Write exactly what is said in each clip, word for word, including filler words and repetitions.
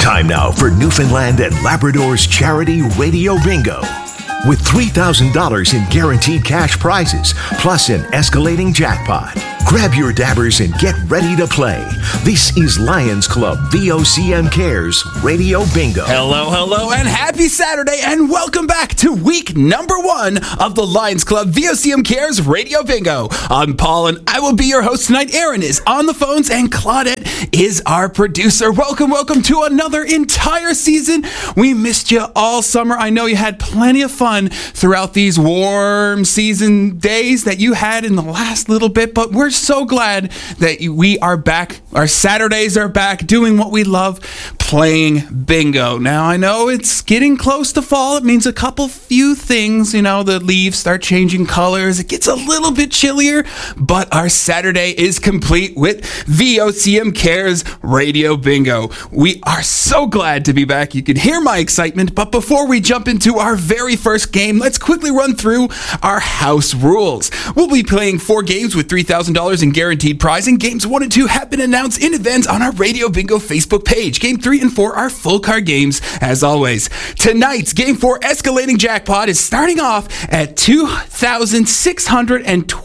Time now for Newfoundland and Labrador's Charity Radio Bingo. With three thousand dollars in guaranteed cash prizes, plus an escalating jackpot. Grab your dabbers and get ready to play. This is Lions Club V O C M Cares Radio Bingo. Hello, hello, and happy Saturday, and welcome back to week number one of the Lions Club V O C M Cares Radio Bingo. I'm Paul, and I will be your host tonight. Aaron is on the phones, and Claudette is our producer. Welcome, welcome to another entire season. We missed you all summer. I know you had plenty of fun throughout these warm season days that you had in the last little bit, but we're so glad that we are back. Our Saturdays are back doing what we love, playing bingo. Now, I know it's getting close to fall. It means a couple few things. You know, the leaves start changing colors. It gets a little bit chillier, but our Saturday is complete with V O C M Cares Radio Bingo. We are so glad to be back. You can hear my excitement, but before we jump into our very first game, let's quickly run through our house rules. We'll be playing four games with three thousand dollars in guaranteed prize, and games one and two have been announced in advance on our Radio Bingo Facebook page. Game three and four are full card games, as always. Tonight's Game four Escalating Jackpot is starting off at two thousand six hundred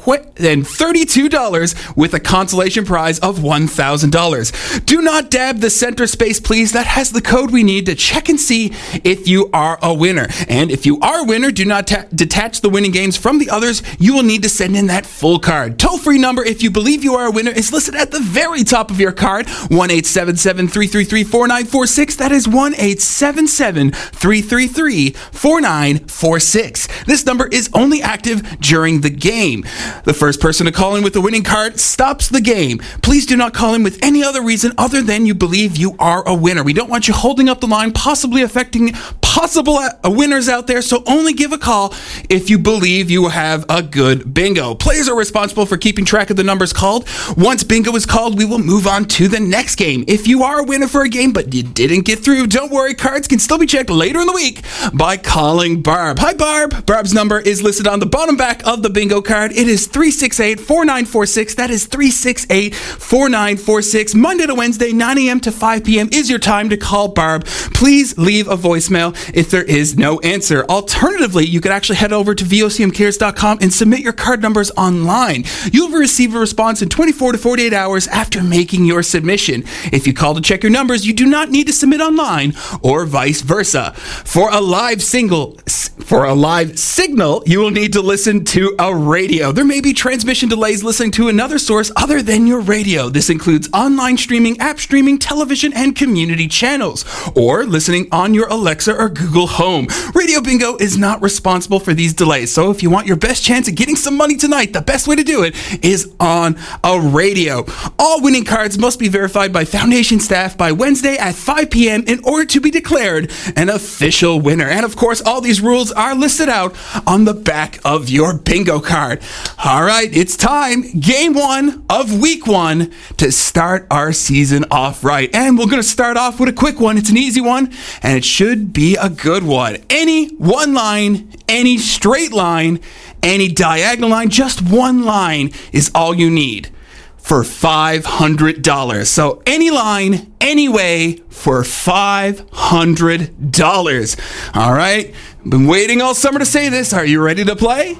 thirty-two dollars with a consolation prize of one thousand dollars. Do not dab the center space, please. That has the code we need to check and see if you are a winner. And if you are a winner, do not ta- detach the winning games from the others. You will need to send in that full card. Toll-free number, if you believe you are a winner, is listed at the very top of your card. one eight seven seven, three three three, four nine four six. That is one eight seven seven, three three three, four nine four six. This number is only active during the game. The first person to call in with the winning card stops the game. Please do not call in with any other reason other than you believe you are a winner. We don't want you holding up the line, possibly affecting possible winners out there, so only give a call if you believe you have a good bingo. Players are responsible for keeping track of the numbers called. Once bingo is called, we will move on to the next game. If you are a winner for a game but you didn't get through, don't worry, cards can still be checked later in the week by calling Barb. Hi, Barb. Barb's number is listed on the bottom back of the bingo card. It is three six eight, four nine four six. That is three six eight, four nine four six. Monday to Wednesday, nine a.m. to five p.m. is your time to call Barb. Please leave a voicemail if there is no answer. Alternatively, you could actually head over to V O C M cares dot com and submit your card numbers online. You'll receive a response in twenty-four to forty-eight hours after making your submission. If you call to check your numbers, you do not need to submit online or vice versa. For a live single, for a live signal, you will need to listen to a radio. There may be transmission delays listening to another source other than your radio. This includes online streaming, app streaming, television, and community channels, or listening on your Alexa or Google Home. Radio Bingo is not responsible for these delays, so if you want your best chance at getting some money tonight, the best way to do it is on a radio. All winning cards must be verified by Foundation staff by Wednesday at five p.m. in order to be declared an official winner. And of course, all these rules are listed out on the back of your bingo card. All right, it's time, game one of week one, to start our season off right. And we're going to start off with a quick one. It's an easy one, and it should be a good one. Any one line, any straight line, any diagonal line, just one line is all you need for five hundred dollars. So any line, any way for five hundred dollars. All right, been waiting all summer to say this. Are you ready to play?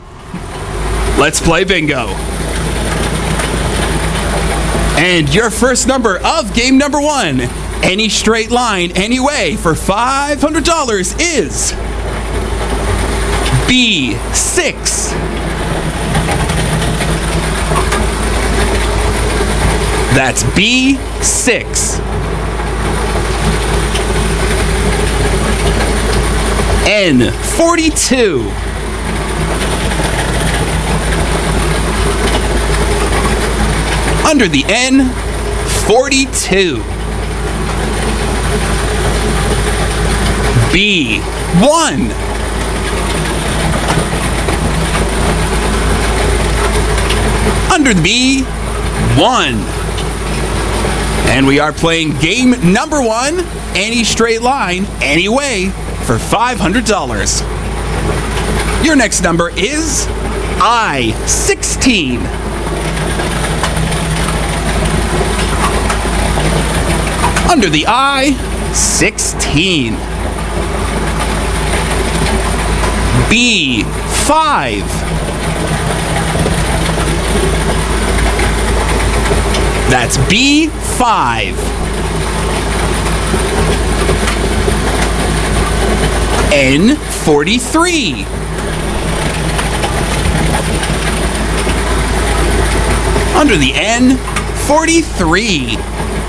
Let's play bingo. And your first number of game number one, any straight line, any way for five hundred dollars is B six. That's B six. N forty-two. Under the N, forty-two. B one. Under the B, one. And we are playing game number one, any straight line, any way, for five hundred dollars. Your next number is I sixteen. Under the I, sixteen. B, five. That's B, five. N, forty-three. Under the N, forty-three.